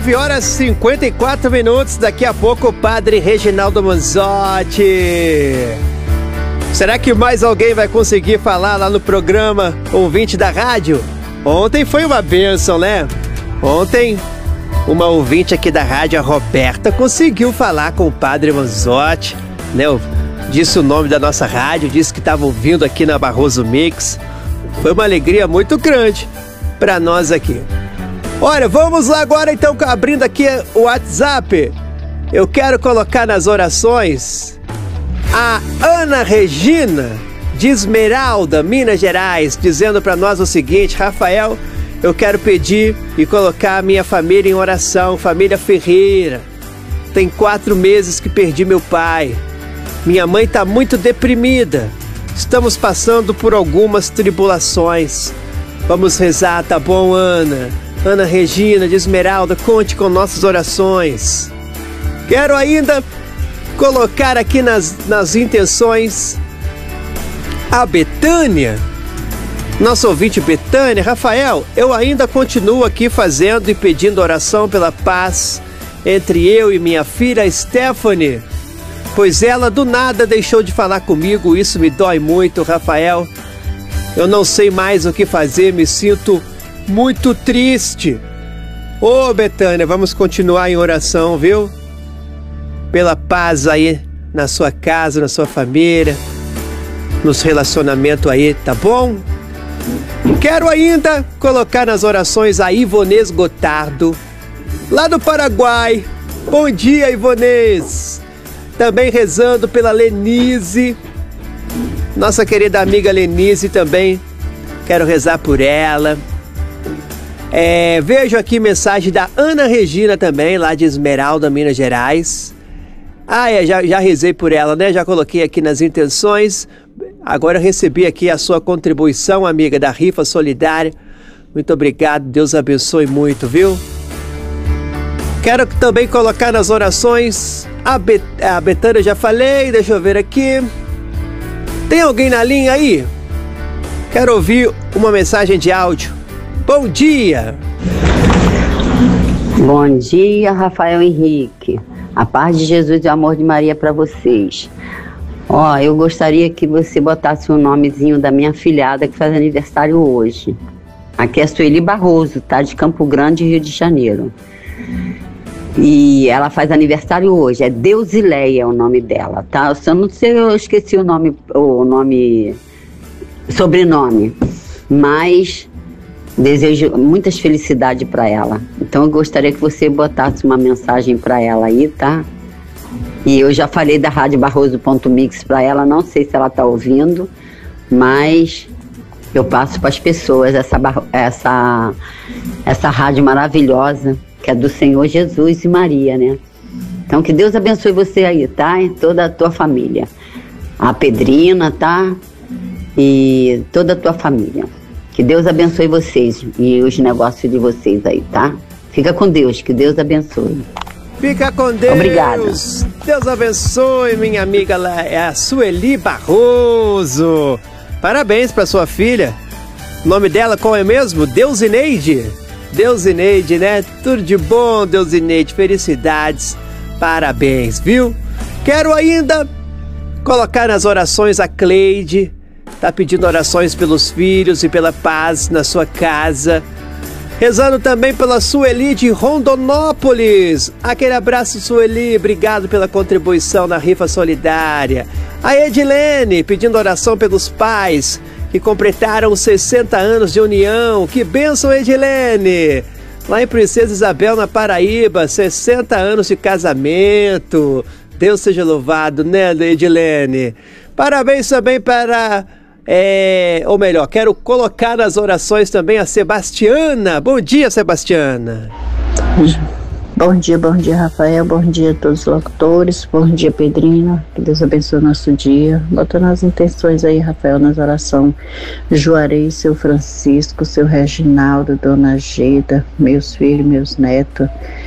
9 horas e 54 minutos. Daqui a pouco o padre Reginaldo Manzotti. Será que mais alguém vai conseguir falar lá no programa Ouvinte da Rádio? Ontem foi uma bênção, né? Ontem, uma ouvinte aqui da rádio, a Roberta, conseguiu falar com o padre Manzotti, né? Disse o nome da nossa rádio, disse que estava ouvindo aqui na Barroso Mix. Foi uma alegria muito grande para nós aqui. Olha, vamos lá agora então, abrindo aqui o WhatsApp. Eu quero colocar nas orações a Ana Regina, de Esmeralda, Minas Gerais, dizendo para nós o seguinte: Rafael, eu quero pedir e colocar a minha família em oração, família Ferreira. Tem 4 meses que perdi meu pai. Minha mãe está muito deprimida. Estamos passando por algumas tribulações. Vamos rezar, tá bom, Ana? Ana Regina, de Esmeralda, conte com nossas orações. Quero ainda colocar aqui nas intenções a Betânia, nosso ouvinte Betânia. Rafael, eu ainda continuo aqui fazendo e pedindo oração pela paz entre eu e minha filha Stephanie, pois ela do nada deixou de falar comigo. Isso me dói muito, Rafael. Eu não sei mais o que fazer, me sinto muito triste. Ô, Betânia, vamos continuar em oração, viu? Pela paz aí na sua casa, na sua família, nos relacionamentos aí, tá bom? Quero ainda colocar nas orações a Ivonês Gotardo, lá do Paraguai. Bom dia, Ivonês. Também rezando pela Lenise, nossa querida amiga Lenise também. Quero rezar por ela. Vejo aqui mensagem da Ana Regina também, lá de Esmeralda, Minas Gerais. Já rezei por ela, né? Já coloquei aqui nas intenções. Agora eu recebi aqui a sua contribuição, amiga, da rifa solidária. Muito obrigado, Deus abençoe muito, viu? Quero também colocar nas orações a Betânia, eu já falei, deixa eu ver aqui. Tem alguém na linha aí? Quero ouvir uma mensagem de áudio. Bom dia! Bom dia, Rafael Henrique. A paz de Jesus e o amor de Maria para vocês. Eu gostaria que você botasse o nomezinho da minha filhada que faz aniversário hoje. Aqui é Sueli Barroso, tá? De Campo Grande, Rio de Janeiro. E ela faz aniversário hoje, é Deusileia o nome dela, tá? Eu não sei, eu esqueci o sobrenome, mas desejo muitas felicidades para ela. Então eu gostaria que você botasse uma mensagem para ela aí, tá? E eu já falei da Rádio Barroso.mix para ela, não sei se ela tá ouvindo, mas eu passo para as pessoas essa rádio maravilhosa, que é do Senhor Jesus e Maria, né? Então que Deus abençoe você aí, tá? E toda a tua família. A Pedrina, tá? E toda a tua família. Que Deus abençoe vocês e os negócios de vocês aí, tá? Fica com Deus, que Deus abençoe. Fica com Deus. Obrigada. Deus abençoe, minha amiga, é a Sueli Barroso. Parabéns para sua filha. O nome dela qual é mesmo? Deusineide. Deusineide, né? Tudo de bom, Deusineide. Felicidades. Parabéns, viu? Quero ainda colocar nas orações a Cleide. Tá pedindo orações pelos filhos e pela paz na sua casa. Rezando também pela Sueli de Rondonópolis. Aquele abraço, Sueli. Obrigado pela contribuição na rifa solidária. A Edilene pedindo oração pelos pais que completaram 60 anos de união. Que bênção, Edilene! Lá em Princesa Isabel, na Paraíba, 60 anos de casamento. Deus seja louvado, né, Edilene? Parabéns também para... ou melhor, quero colocar nas orações também a Sebastiana. Bom dia, Sebastiana. Bom dia, Rafael. Bom dia a todos os locutores. Bom dia, Pedrina. Que Deus abençoe o nosso dia. Botando as intenções aí, Rafael, nas orações. Juarez, seu Francisco, seu Reginaldo, Dona Geda, meus filhos, meus netos,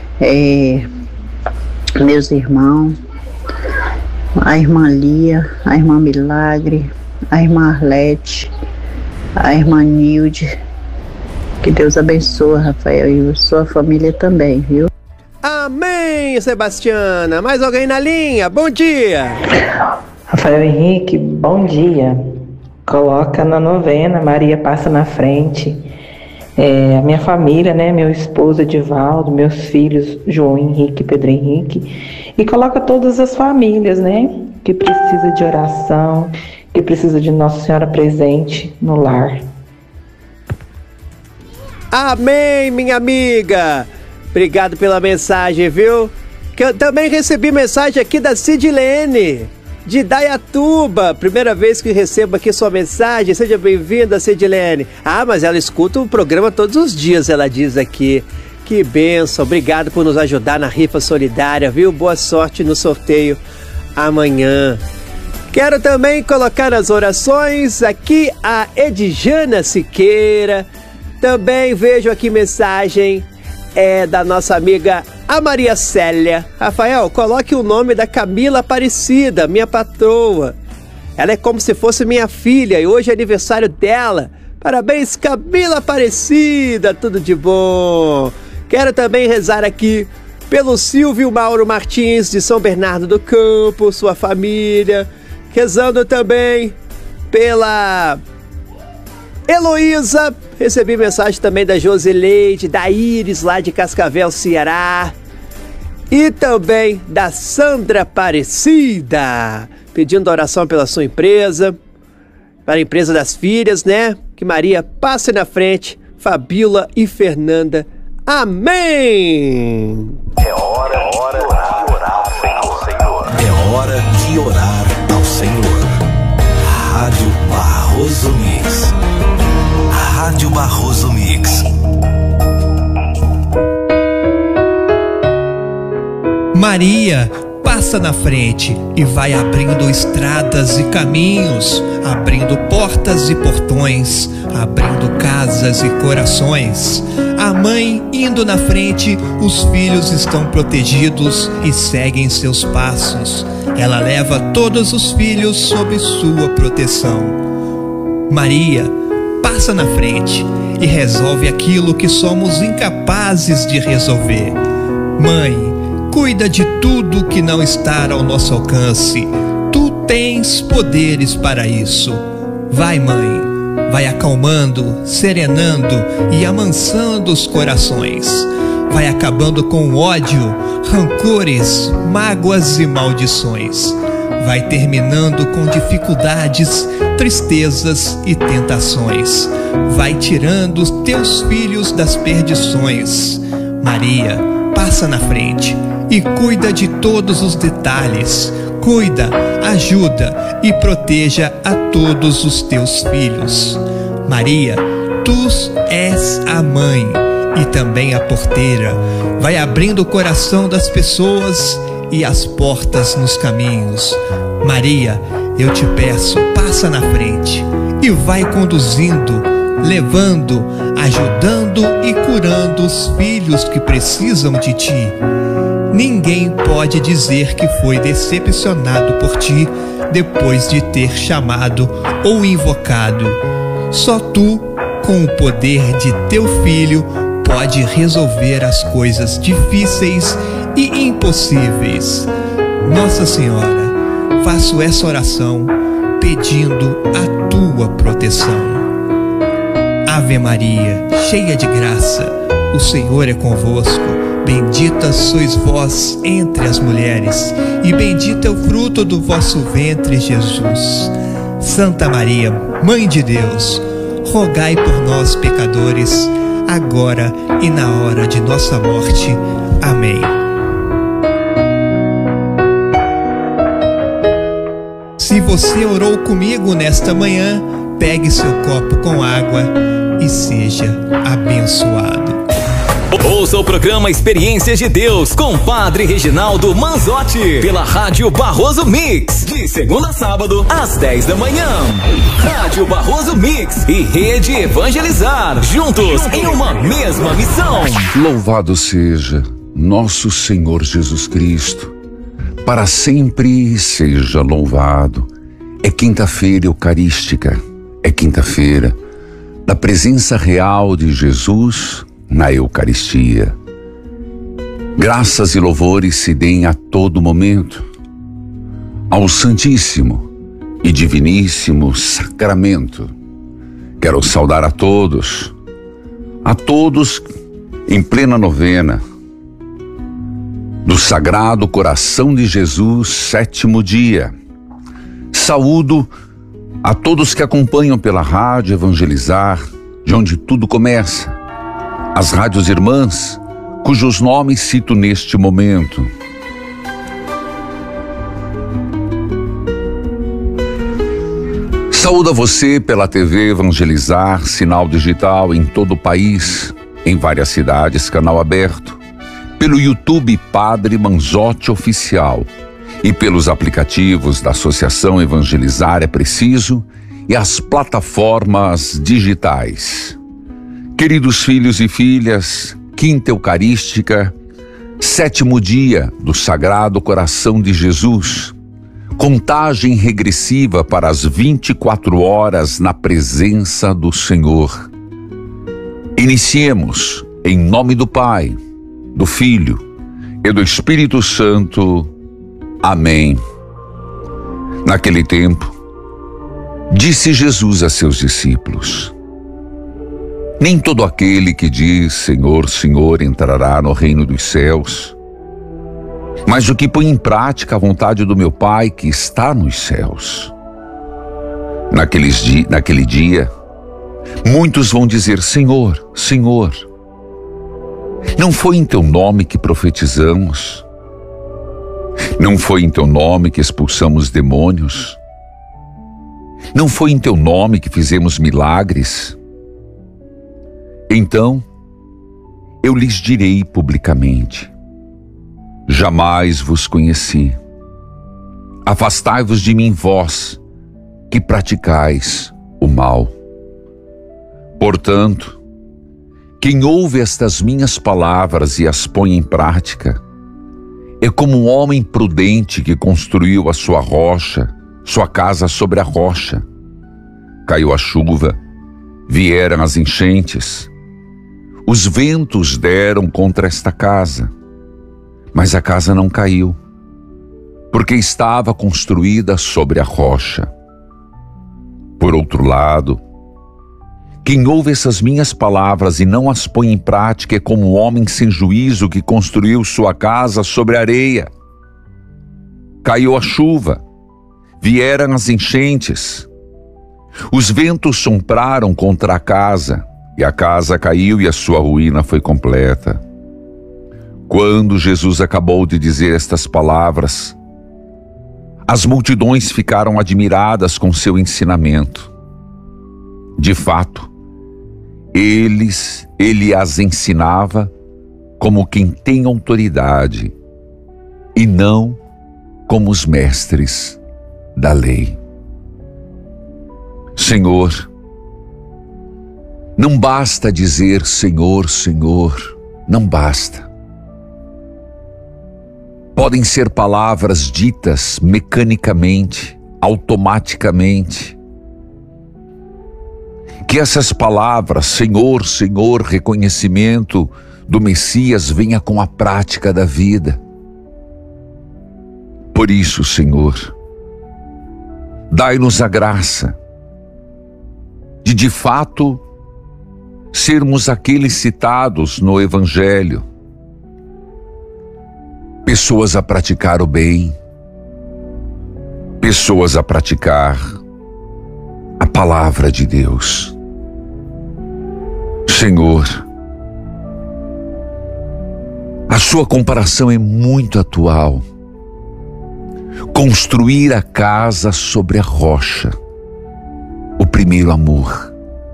meus irmãos, a irmã Lia, a irmã Milagre, a irmã Arlete, a irmã Nilde. Que Deus abençoe, Rafael, e sua família também, viu? Amém, Sebastiana. Mais alguém na linha? Bom dia. Rafael Henrique, bom dia. Coloca na novena Maria Passa na Frente. A minha família, né? Meu esposo Edivaldo, meus filhos João Henrique e Pedro Henrique. E coloca todas as famílias, né? Que precisa de oração, que precisa de Nossa Senhora presente no lar. Amém, minha amiga. Obrigado pela mensagem, viu? Que eu também recebi mensagem aqui da Sidilene, de Dayatuba. Primeira vez que recebo aqui sua mensagem. Seja bem-vinda, Sidilene. Ah, mas ela escuta o programa todos os dias, ela diz aqui. Que bênção. Obrigado por nos ajudar na rifa solidária, viu? Boa sorte no sorteio amanhã. Quero também colocar nas orações aqui a Edjana Siqueira. Também vejo aqui mensagem da nossa amiga a Maria Célia. Rafael, coloque o nome da Camila Aparecida, minha patroa. Ela é como se fosse minha filha e hoje é aniversário dela. Parabéns, Camila Aparecida, tudo de bom. Quero também rezar aqui pelo Silvio Mauro Martins de São Bernardo do Campo, sua família. Rezando também pela Heloísa. Recebi mensagem também da Josileide, da Iris lá de Cascavel, Ceará. E também da Sandra Aparecida, pedindo oração pela sua empresa, para a empresa das filhas, né? Que Maria passe na frente, Fabíola e Fernanda. Amém! É hora de orar ao Senhor. É hora de orar ao Senhor. Rádio Barroso Mix. Rádio Barroso Mix. Maria passa na frente e vai abrindo estradas e caminhos, abrindo portas e portões, abrindo casas e corações. A mãe indo na frente, os filhos estão protegidos e seguem seus passos. Ela leva todos os filhos sob sua proteção. Maria passa na frente e resolve aquilo que somos incapazes de resolver. Mãe, cuida de tudo que não está ao nosso alcance. Tu tens poderes para isso. Vai, mãe, vai acalmando, serenando e amansando os corações. Vai acabando com ódio, rancores, mágoas e maldições. Vai terminando com dificuldades, tristezas e tentações. Vai tirando os teus filhos das perdições. Maria, passa na frente e cuida de todos os detalhes. Cuida, ajuda e proteja a todos os teus filhos. Maria, tu és a mãe e também a porteira. Vai abrindo o coração das pessoas e as portas nos caminhos. Maria, eu te peço, passa na frente e vai conduzindo, levando, ajudando e curando os filhos que precisam de ti. Ninguém pode dizer que foi decepcionado por ti depois de ter chamado ou invocado. Só tu, com o poder de teu filho, pode resolver as coisas difíceis e impossíveis. Nossa Senhora, faço essa oração pedindo a tua proteção. Ave Maria, cheia de graça, o Senhor é convosco. Bendita sois vós entre as mulheres, e bendito é o fruto do vosso ventre, Jesus. Santa Maria, Mãe de Deus, rogai por nós, pecadores, agora e na hora de nossa morte. Amém. Se você orou comigo nesta manhã, pegue seu copo com água e seja abençoado. Ouça o programa Experiências de Deus com Padre Reginaldo Manzotti pela Rádio Barroso Mix, de segunda a sábado às 10 da manhã. Rádio Barroso Mix e Rede Evangelizar, juntos em uma mesma missão. Louvado seja nosso Senhor Jesus Cristo, para sempre seja louvado. É quinta-feira eucarística, é quinta-feira da presença real de Jesus na Eucaristia. Graças e louvores se deem a todo momento ao Santíssimo e Diviníssimo Sacramento. Quero saudar a todos em plena novena do Sagrado Coração de Jesus, 7º dia. Saúdo a todos que acompanham pela Rádio Evangelizar, de onde tudo começa, as rádios irmãs, cujos nomes cito neste momento. Saúdo a você pela TV Evangelizar, sinal digital em todo o país, em várias cidades, canal aberto, pelo YouTube Padre Manzotti Oficial e pelos aplicativos da Associação Evangelizar é Preciso e as plataformas digitais. Queridos filhos e filhas, Quinta Eucarística, 7º dia do Sagrado Coração de Jesus, contagem regressiva para as 24 horas na presença do Senhor. Iniciemos em nome do Pai, do Filho e do Espírito Santo. Amém. Naquele tempo, disse Jesus a seus discípulos: nem todo aquele que diz Senhor, Senhor entrará no reino dos céus, mas o que põe em prática a vontade do meu Pai que está nos céus. Naquele dia, muitos vão dizer: Senhor, Senhor, não foi em teu nome que profetizamos? Não foi em teu nome que expulsamos demônios? Não foi em teu nome que fizemos milagres? Então, eu lhes direi publicamente: jamais vos conheci. Afastai-vos de mim, vós, que praticais o mal. Portanto, quem ouve estas minhas palavras e as põe em prática, é como um homem prudente que construiu a sua casa sobre a rocha. Caiu a chuva, vieram as enchentes, os ventos deram contra esta casa, mas a casa não caiu, porque estava construída sobre a rocha. Por outro lado, quem ouve essas minhas palavras e não as põe em prática é como um homem sem juízo que construiu sua casa sobre areia. Caiu a chuva, vieram as enchentes, os ventos sopraram contra a casa, e a casa caiu e a sua ruína foi completa. Quando Jesus acabou de dizer estas palavras, as multidões ficaram admiradas com seu ensinamento. De fato, ele as ensinava como quem tem autoridade e não como os mestres da lei. Senhor, não basta dizer Senhor, Senhor, não basta. Podem ser palavras ditas mecanicamente, automaticamente. Que essas palavras, Senhor, Senhor, reconhecimento do Messias, venha com a prática da vida. Por isso, Senhor, dai-nos a graça de fato, sermos aqueles citados no Evangelho, pessoas a praticar o bem, pessoas a praticar a palavra de Deus. Senhor, a sua comparação é muito atual. Construir a casa sobre a rocha, o primeiro amor.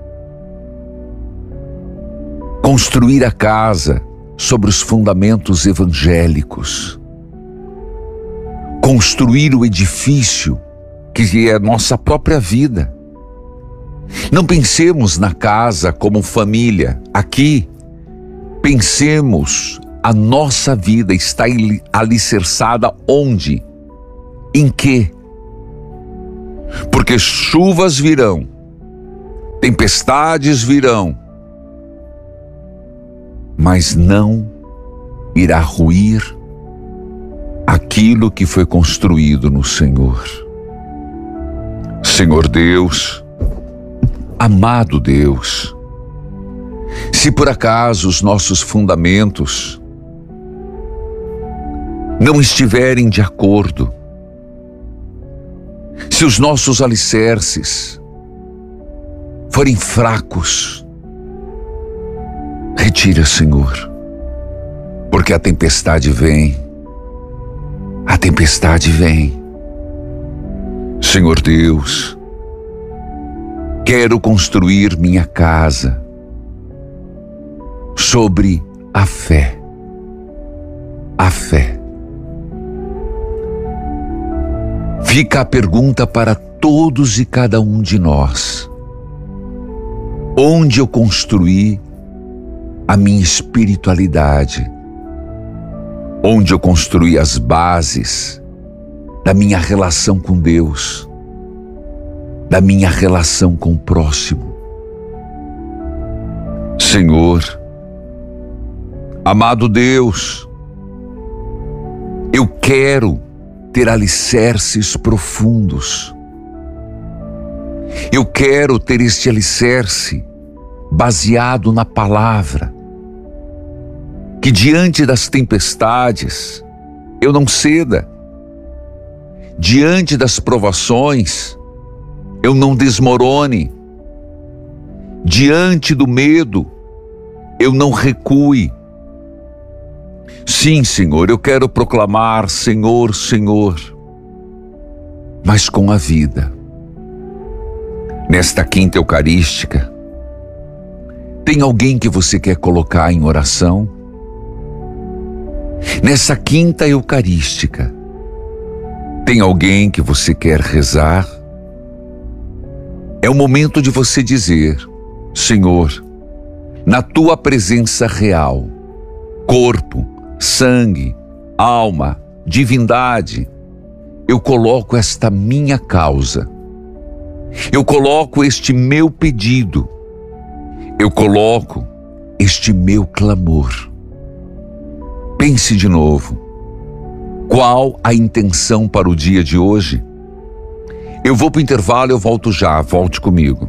Construir a casa sobre os fundamentos evangélicos. Construir o edifício que é a nossa própria vida. Não pensemos na casa como família. Aqui, pensemos a nossa vida está alicerçada onde? Em quê? Porque chuvas virão, tempestades virão, mas não irá ruir aquilo que foi construído no Senhor. Senhor Deus, amado Deus, se por acaso os nossos fundamentos não estiverem de acordo, se os nossos alicerces forem fracos, retira, Senhor, porque a tempestade vem. A tempestade vem. Senhor Deus, quero construir minha casa sobre a fé. A fé. Fica a pergunta para todos e cada um de nós: onde eu construí a minha espiritualidade? Onde eu construí as bases da minha relação com Deus, da minha relação com o próximo? Senhor, amado Deus, eu quero ter alicerces profundos. Eu quero ter este alicerce baseado na palavra, que diante das tempestades eu não ceda, diante das provações eu não desmorone, diante do medo eu não recue. Sim, Senhor, eu quero proclamar Senhor, Senhor, mas com a vida. Nesta quinta eucarística, tem alguém que você quer colocar em oração? Nessa quinta eucarística, tem alguém que você quer rezar? É o momento de você dizer: Senhor, na tua presença real, corpo, sangue, alma, divindade, eu coloco esta minha causa, eu coloco este meu pedido, eu coloco este meu clamor. Pense de novo. Qual a intenção para o dia de hoje? Eu vou para o intervalo, eu volto já. Volte comigo.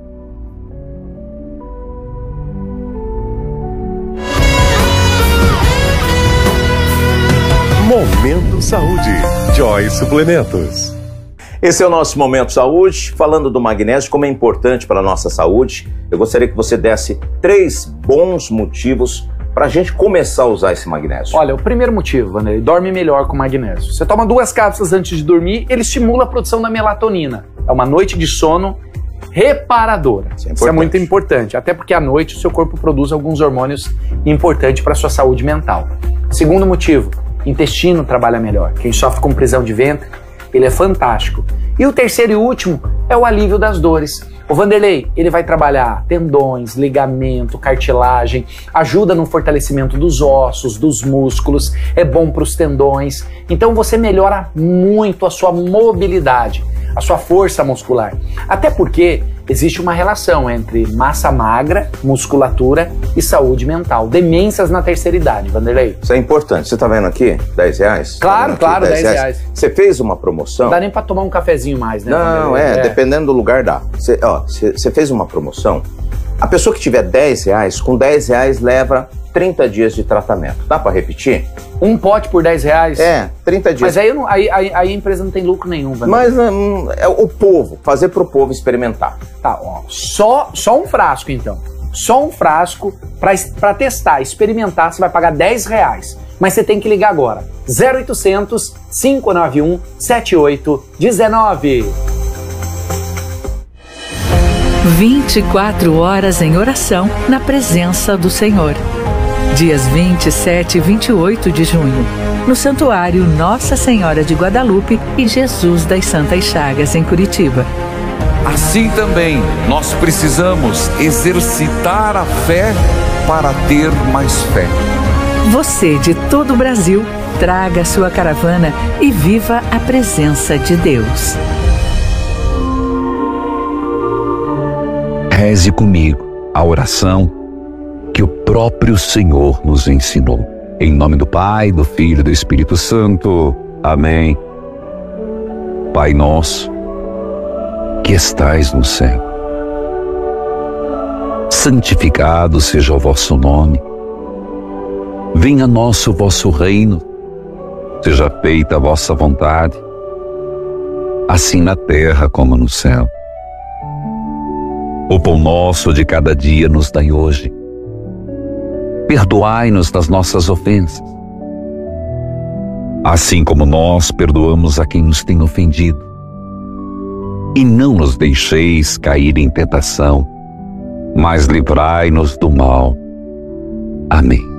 Momento Saúde. Joy Suplementos. Esse é o nosso Momento Saúde, falando do magnésio, como é importante para a nossa saúde. Eu gostaria que você desse 3 bons motivos para a gente começar a usar esse magnésio. Olha, o primeiro motivo, Vanderlei, dorme melhor com magnésio. Você toma 2 cápsulas antes de dormir, ele estimula a produção da melatonina. É uma noite de sono reparadora. Isso é muito importante, até porque à noite o seu corpo produz alguns hormônios importantes para a sua saúde mental. Segundo motivo, intestino trabalha melhor. Quem sofre com prisão de ventre, ele é fantástico. E o terceiro e último é o alívio das dores. O Vanderlei, ele vai trabalhar tendões, ligamento, cartilagem, ajuda no fortalecimento dos ossos, dos músculos, é bom para os tendões. Então você melhora muito a sua mobilidade, a sua força muscular. Até porque existe uma relação entre massa magra, musculatura e saúde mental. Demências na terceira idade, Vanderlei. Isso é importante. Você tá vendo aqui? R$10? Claro, claro, R$10. Você fez uma promoção? Não dá nem para tomar um cafezinho mais, né? Não, dependendo do lugar dá. Você fez uma promoção, a pessoa que tiver R$10, com R$10 leva 30 dias de tratamento. Dá para repetir? Um pote por R$10? 30 dias. Mas aí a empresa não tem lucro nenhum, Vanderlei. Mas é o povo, fazer pro povo experimentar. Tá, ó, só um frasco então. Só um frasco para testar, experimentar, você vai pagar R$10. Mas você tem que ligar agora. 0800 591 7819. 24 horas em oração na presença do Senhor. Dias 27 e 28 de junho, no Santuário Nossa Senhora de Guadalupe e Jesus das Santas Chagas, em Curitiba. Assim também, nós precisamos exercitar a fé para ter mais fé. Você de todo o Brasil, traga sua caravana e viva a presença de Deus. Reze comigo a oração que o próprio Senhor nos ensinou. Em nome do Pai, do Filho e do Espírito Santo. Amém. Pai nosso, que estais no céu, santificado seja o vosso nome. Venha a nós o vosso reino. Seja feita a vossa vontade, assim na terra como no céu. O pão nosso de cada dia nos dai hoje. Perdoai-nos das nossas ofensas, assim como nós perdoamos a quem nos tem ofendido. E não nos deixeis cair em tentação, mas livrai-nos do mal. Amém.